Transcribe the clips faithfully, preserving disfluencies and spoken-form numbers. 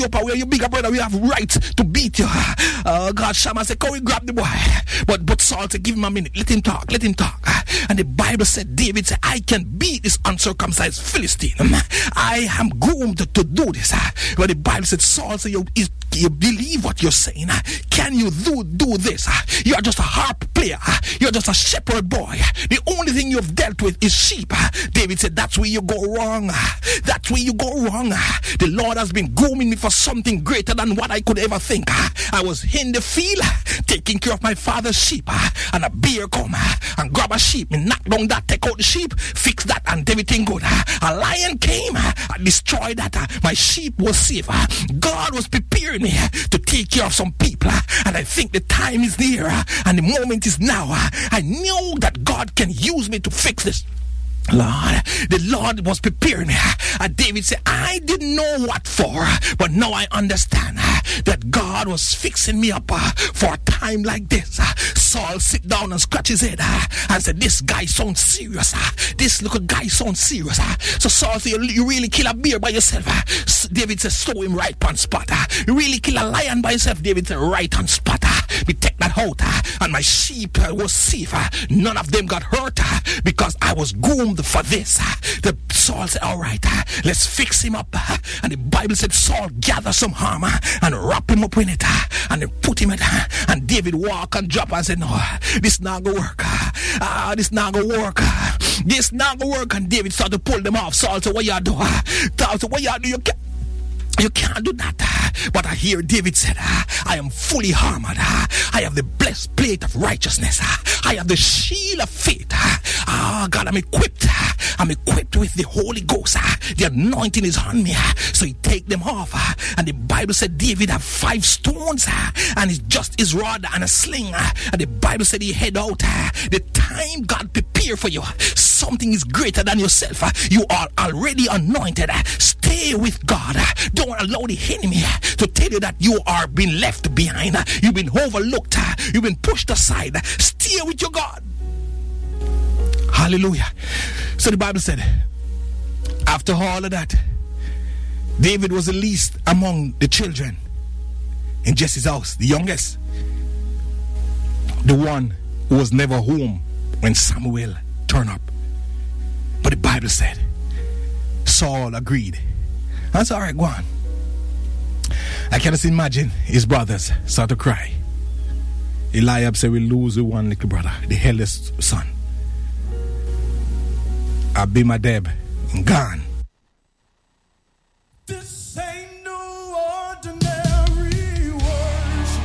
you up where your bigger brother, we have right to beat you. Uh, God, Shammah said, come we grab the boy. But, but Saul said, give him a minute. Let him talk. Let him talk. And the Bible said, David said, I can beat this uncircumcised Philistine. I am groomed to, to do this. But the Bible said, Saul said, you, you believe what you're saying. Can you do, do this? You are just a harp player. You're just a shepherd boy. The only thing you've dealt with is sheep. David said, that's where you go wrong. That's where you go wrong. The Lord has been grooming me for something greater than what I could ever think. I was in the field taking care of my father's sheep, and a bear come and grab a sheep and knock down that, take out the sheep, fix that, and everything good. A lion came and destroyed that. My sheep was safe. God was preparing me to take care of some people, and I think the time is near and the moment is now. I knew that God can use me to fix this. Lord, the Lord was preparing me. Uh, David said, I didn't know what for, but now I understand uh, that God was fixing me up uh, for a time like this. Uh, Saul sit down and scratch his head uh, and said, this guy sounds serious. Uh, this little guy sounds serious. Uh. So Saul said, you, you really kill a bear by yourself? Uh. So David said, throw him right on spot. Uh. You really kill a lion by yourself? David said, right on spot. Uh. We take that out uh, and my sheep uh, was safe. Uh. None of them got hurt uh, because I was groomed for this. The Saul said, all right, let's fix him up. And the Bible said Saul gathered some hammer and wrap him up in it and then put him in it. And David walked and dropped and said, no, this not gonna work. Ah, this not gonna work. This not gonna work. And David started to pull them off. Saul said, what y'all do? Saul said, what y'all do? You can't You can't do that. But I hear David said, I am fully armored. I have the blessed plate of righteousness. I have the shield of faith. Ah, God, I'm equipped. I'm equipped with the Holy Ghost. The anointing is on me. So he take them off. And the Bible said David have five stones. And it's just his rod and a sling. And the Bible said he head out. The time God prepare for you, something is greater than yourself. You are already anointed. Stay with God. Don't allow the enemy to tell you that you are being left behind. You've been overlooked. You've been pushed aside. Stay with your God. Hallelujah. So the Bible said, after all of that, David was the least among the children in Jesse's house, the youngest, the one who was never home when Samuel turned up. But the Bible said Saul agreed. That's all right, go on. I can just imagine his brothers start to cry. Eliab said, we lose the one little brother, the eldest son. Abimadab gone. This ain't no ordinary worship.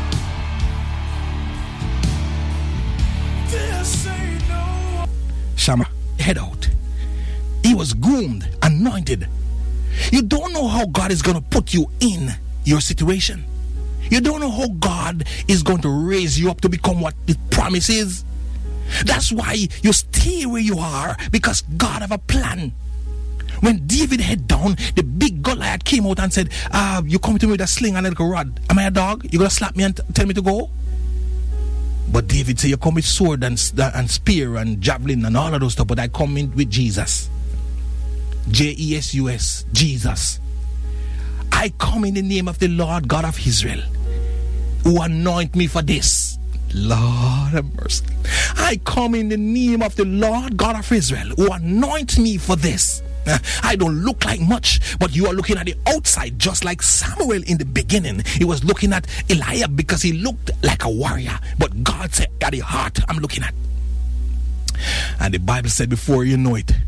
This ain't no. Shammah head out. He was groomed, anointed. You don't know how God is going to put you in your situation. You don't know how God is going to raise you up to become what the promise is. That's why you stay where you are, because God have a plan. When David head down, the big Goliath came out and said, uh, you come to me with a sling and a little rod. Am I a dog? You going to slap me and t- tell me to go? But David said, you come with sword and, and spear and javelin and all of those stuff, but I come in with Jesus. J E S U S, Jesus. I come in the name of the Lord God of Israel, who anoint me for this. Lord have mercy. I come in the name of the Lord God of Israel, who anoint me for this. I don't look like much, but you are looking at the outside, just like Samuel in the beginning. He was looking at Eliab because he looked like a warrior, but God said, at the heart I'm looking at. And the Bible said, before you know it,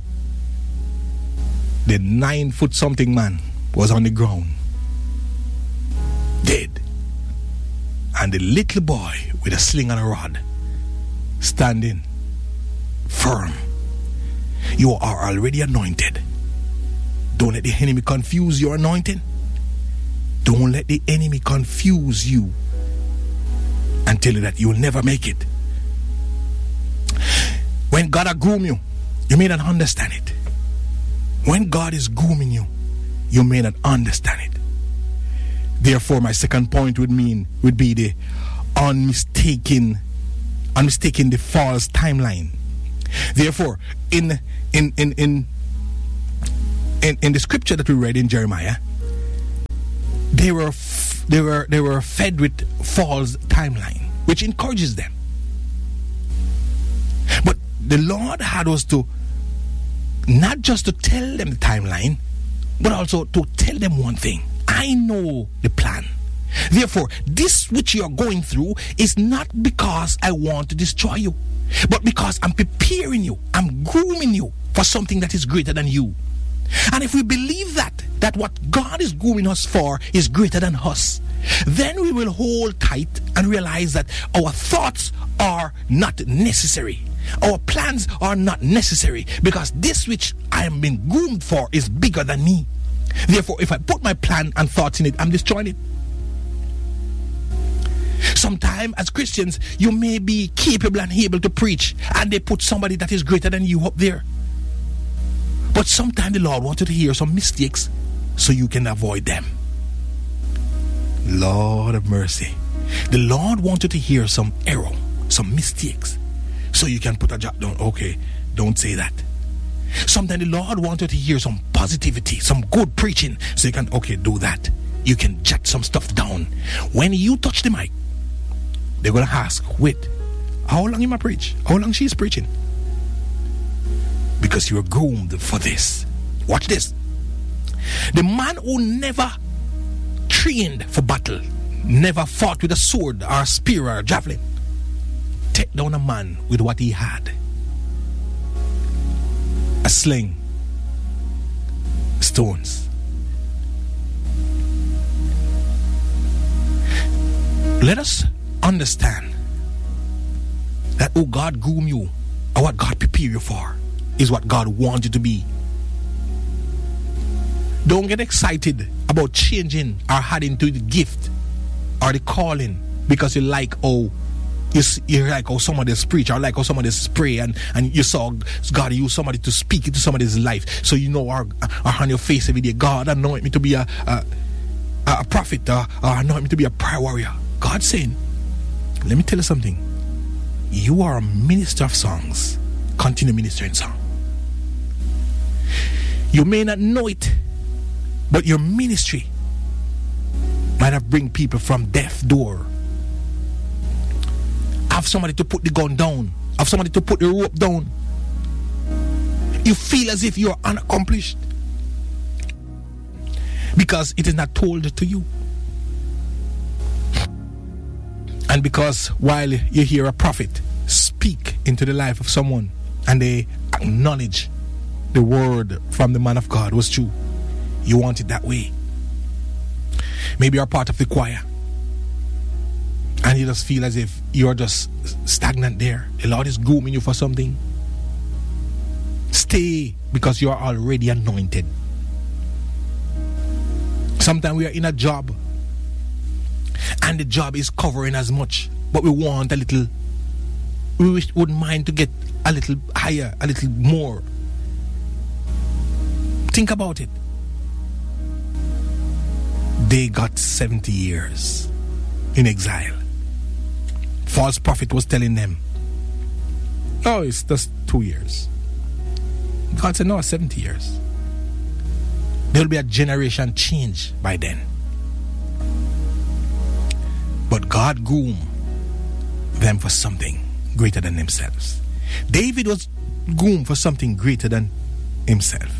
the nine foot something man was on the ground, dead. And the little boy with a sling and a rod, standing firm. You are already anointed. Don't let the enemy confuse your anointing. Don't let the enemy confuse you and tell you that you will never make it. When God has groomed you, you may not understand it. When God is grooming you, you may not understand it. Therefore, my second point would mean would be the unmistaken, unmistaken the false timeline. Therefore, in in in in in, in the scripture that we read in Jeremiah, they were f- they were they were fed with false timeline, which encourages them. But the Lord had us to not just to tell them the timeline, but also to tell them one thing: I know the plan. Therefore, this which you are going through is not because I want to destroy you, but because I'm preparing you, I'm grooming you for something that is greater than you. And if we believe that, that what God is grooming us for is greater than us, then we will hold tight and realize that our thoughts are not necessary. Our plans are not necessary, because this which I am being groomed for is bigger than me. Therefore, if I put my plan and thoughts in it, I'm destroying it. Sometimes as Christians, you may be capable and able to preach, and they put somebody that is greater than you up there. But sometimes the Lord wants you to hear some mistakes so you can avoid them. Lord of mercy. The Lord wants you to hear some error, some mistakes, so you can put a jot down. Okay, don't say that. Sometimes the Lord wants you to hear some positivity, some good preaching, so you can, okay, do that. You can jot some stuff down. When you touch the mic, they're going to ask, wait, how long am I preach? How long she's preaching? Because you were groomed for this. Watch this. The man who never trained for battle, never fought with a sword or a spear or a javelin, take down a man with what he had: a sling, stones. Let us understand that who God groom you, or what God prepare you for, is what God wants you to be. Don't get excited about changing or adding to the gift or the calling because you like oh you, you like how somebody is preach, or like how somebody is pray, and, and you saw God use somebody to speak into somebody's life, so you know, or, or on your face every day, God anoint me to be a a, a prophet, or, or anoint me to be a prayer warrior. God saying, let me tell you something. You are a minister of songs. Continue ministering song. You may not know it, but your ministry might have bring people from death door. Have somebody to put the gun down. Have somebody to put the rope down. You feel as if you are unaccomplished because it is not told to you. And because while you hear a prophet speak into the life of someone and they acknowledge the word from the man of God was true, you want it that way. Maybe you're part of the choir and you just feel as if you're just stagnant there. The Lord is grooming you for something. Stay, because you are already anointed. Sometimes we are in a job and the job is covering as much, but we want a little, we wish, wouldn't mind to get a little higher, a little more. Think about it. They got seventy years in exile. False prophet was telling them, oh, it's just two years. God said, no, seventy years. There will be a generation change by then. But God groomed them for something greater than themselves. David was groomed for something greater than himself.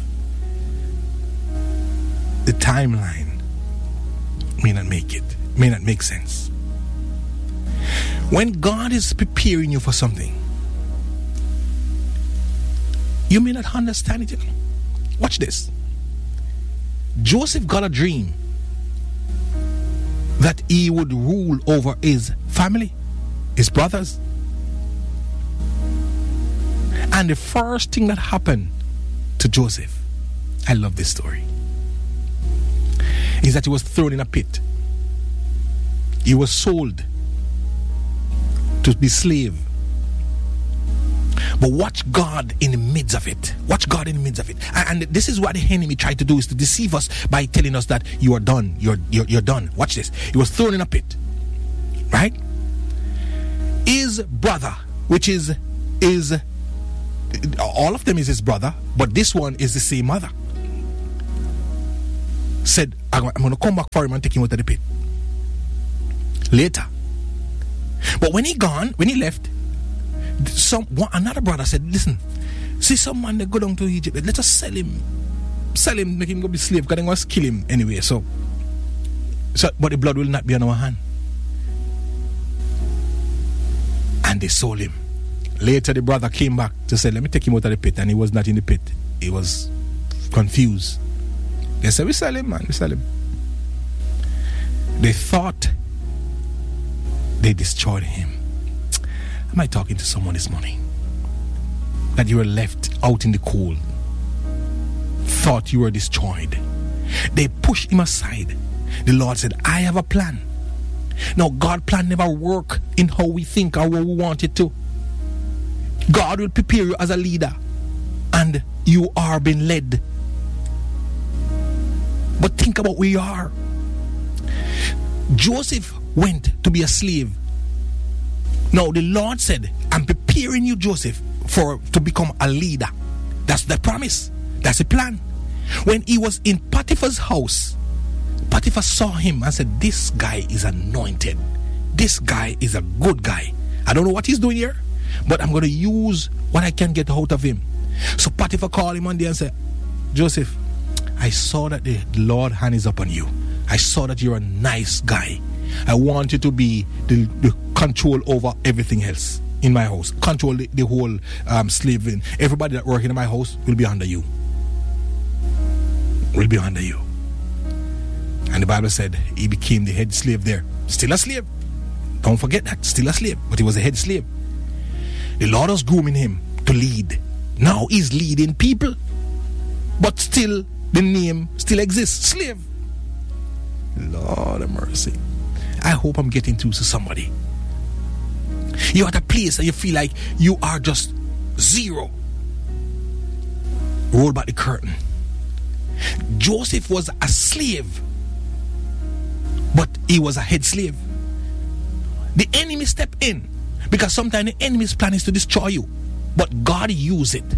The timeline may not make it, may not make sense. When God is preparing you for something, you may not understand it. Watch this. Joseph got a dream that he would rule over his family, his brothers. And the first thing that happened to Joseph, I love this story, is that he was thrown in a pit. He was sold to be slave. But watch God in the midst of it. Watch God in the midst of it. And, and this is what the enemy tried to do, is to deceive us by telling us that you are done. You're, you're, you're done. Watch this. He was thrown in a pit. Right? His brother, which is, is all of them is his brother, but this one is the same mother. said, I'm going to come back for him and take him out of the pit. Later. But when he gone, when he left, some one, another brother said, listen, see some man that go down to Egypt, let us sell him. Sell him, make him go be slave, because they want to kill him anyway. So, so, but the blood will not be on our hand. And they sold him. Later the brother came back to say, let me take him out of the pit, and he was not in the pit. He was confused. They said, we sell him, man, we sell him. They thought they destroyed him. Am I talking to someone this morning? That you were left out in the cold, thought you were destroyed. They pushed him aside. The Lord said, I have a plan. Now, God's plan never work in how we think or what we want it to. God will prepare you as a leader, and you are being led. But think about where you are. Joseph went to be a slave. Now the Lord said, I'm preparing you, Joseph, for to become a leader. That's the promise. That's the plan. When he was in Potiphar's house, Potiphar saw him and said, this guy is anointed. This guy is a good guy. I don't know what he's doing here, but I'm going to use what I can get out of him. So Potiphar called him one day and said, Joseph, I saw that the Lord hand is upon you. I saw that you're a nice guy. I want you to be the, the control over everything else in my house. Control the, the whole um, slaving. Everybody that working in my house will be under you. Will be under you. And the Bible said he became the head slave there. Still a slave. Don't forget that. Still a slave. But he was a head slave. The Lord was grooming him to lead. Now he's leading people. But still, the name still exists. Slave. Lord have mercy. I hope I'm getting through to somebody. You're at a place that you feel like you are just zero. Roll back the curtain. Joseph was a slave, but he was a head slave. The enemy stepped in, because sometimes the enemy's plan is to destroy you, but God used it.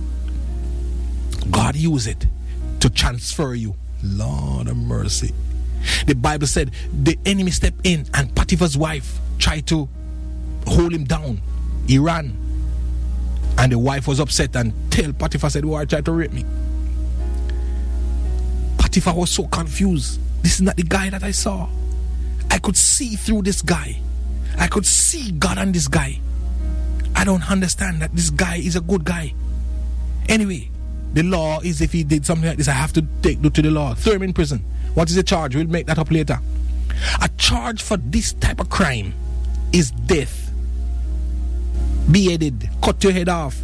God used it to transfer you. Lord of mercy. The Bible said the enemy stepped in, and Potiphar's wife tried to hold him down. He ran, and the wife was upset and tell Potiphar, said, why tried to rape me? Potiphar was so confused. This is not the guy that I saw. I could see through this guy. I could see God on this guy. I don't understand that this guy is a good guy. Anyway, the law is, if he did something like this, I have to take to the law, throw him in prison. What is the charge? We'll make that up later. A charge for this type of crime is death. Beheaded, cut your head off.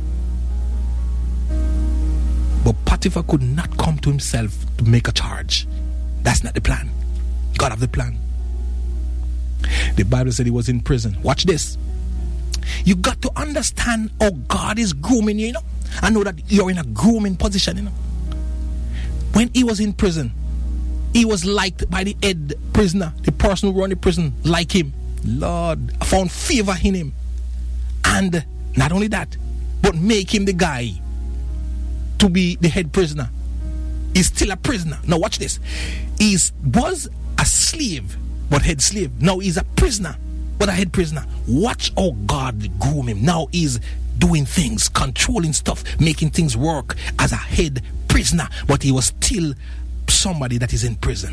But Potiphar could not come to himself to make a charge. That's not the plan. God have the plan. The Bible said he was in prison. Watch this. You got to understand how God is grooming you, you know. I know that you're in a grooming position, you know. When he was in prison, he was liked by the head prisoner. The person who ran the prison liked him. Lord, I found favor in him. And not only that, but make him the guy to be the head prisoner. He's still a prisoner. Now watch this. He was a slave, but head slave. Now he's a prisoner, but a head prisoner. Watch how God groom him. Now he's doing things, controlling stuff, making things work as a head prisoner, but he was still somebody that is in prison.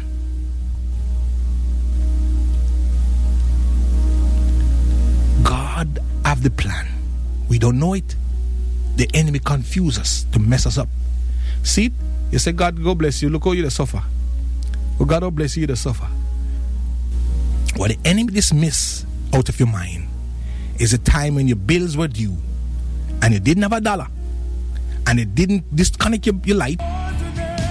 God have the plan. We don't know it. The enemy confuse us to mess us up. See, you say, God, God bless you. Look how you the suffer. Oh, God, God bless you, you the suffer. What the enemy dismiss out of your mind is a time when your bills were due and you didn't have a dollar and it didn't disconnect your, your light.